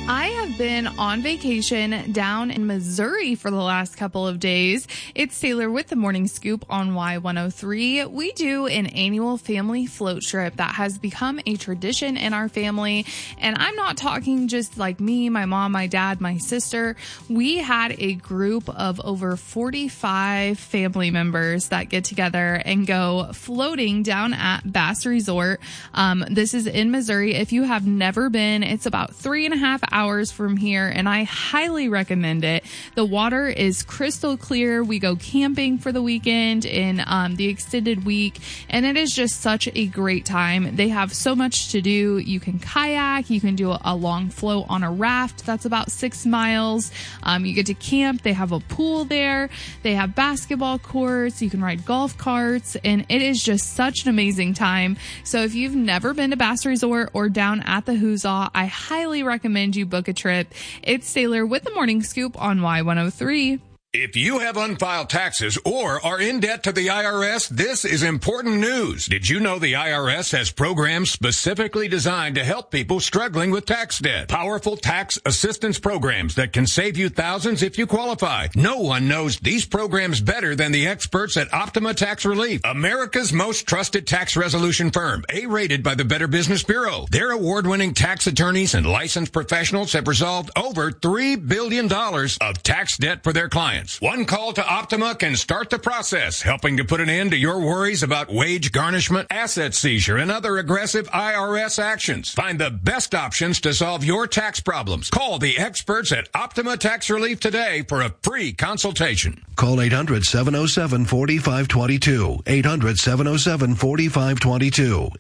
I have been on vacation down in Missouri for the last couple of days. It's Taylor with the Morning Scoop on Y103. We do an annual family float trip that has become a tradition in our family. And I'm not talking just like me, my mom, my dad, my sister. We had a group of over 45 family members that get together and go floating down at Bass Resort. This is in Missouri. If you have never been, it's about 3.5 hours from here, and I highly recommend it. The water is crystal clear. We go camping for the weekend in the extended week, and it is just such a great time. They have so much to do. You can kayak, you can do a long float on a raft that's about 6 miles. You get to camp. They have a pool there. They have basketball courts. You can ride golf carts, and it is just such an amazing time. So if you've never been to Bass Resort or down at the Huzzah, I highly recommend you book a trip. It's Taylor with the Morning Scoop on Y103. If you have unfiled taxes or are in debt to the IRS, this is important news. Did you know the IRS has programs specifically designed to help people struggling with tax debt? Powerful tax assistance programs that can save you thousands if you qualify. No one knows these programs better than the experts at Optima Tax Relief, America's most trusted tax resolution firm, A-rated by the Better Business Bureau. Their award-winning tax attorneys and licensed professionals have resolved over $3 billion of tax debt for their clients. One call to Optima can start the process, helping to put an end to your worries about wage garnishment, asset seizure, and other aggressive IRS actions. Find the best options to solve your tax problems. Call the experts at Optima Tax Relief today for a free consultation. Call 800-707-4522. 800-707-4522.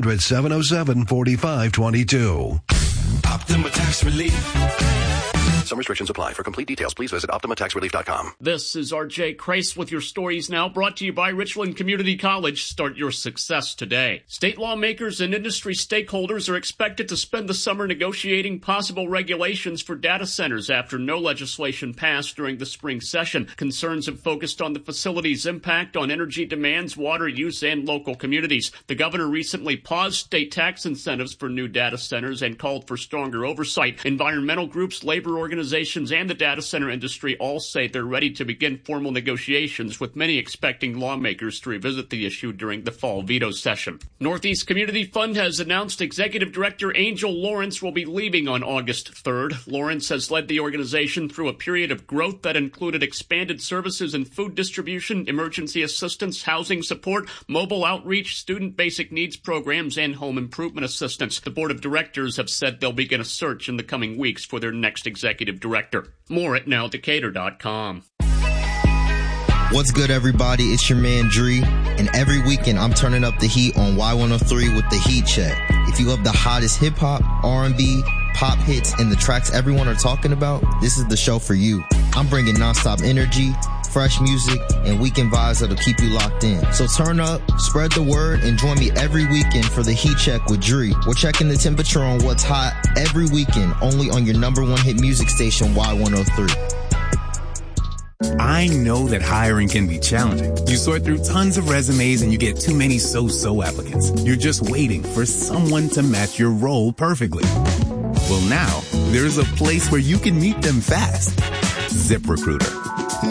800-707-4522. Optima Tax Relief. Some restrictions apply. For complete details, please visit OptimaTaxRelief.com. This is R.J. Kreis with your stories now, brought to you by Richland Community College. Start your success today. State lawmakers and industry stakeholders are expected to spend the summer negotiating possible regulations for data centers after no legislation passed during the spring session. Concerns have focused on the facility's impact on energy demands, water use, and local communities. The governor recently paused state tax incentives for new data centers and called for stronger oversight. Environmental groups, labor organizations, and the data center industry all say they're ready to begin formal negotiations, with many expecting lawmakers to revisit the issue during the fall veto session. Northeast Community Fund has announced Executive Director Angel Lawrence will be leaving on August 3rd. Lawrence has led the organization through a period of growth that included expanded services in food distribution, emergency assistance, housing support, mobile outreach, student basic needs programs, and home improvement assistance. The board of directors have said they'll begin a search in the coming weeks for their next executive director. More at nowdecatur.com. What's good, everybody? It's your man, Dree. And every weekend, I'm turning up the heat on Y103 with the Heat Check. If you love the hottest hip-hop, R&B, pop hits, and the tracks everyone are talking about, this is the show for you. I'm bringing nonstop energy, fresh music, and weekend vibes that'll keep you locked in. So turn up, spread the word, and join me every weekend for the Heat Check with Dree. We're checking the temperature on what's hot every weekend, only on your number one hit music station, Y103. I know that hiring can be challenging. You sort through tons of resumes and you get too many so-so applicants. You're just waiting for someone to match your role perfectly. Well, now, there's a place where you can meet them fast. ZipRecruiter.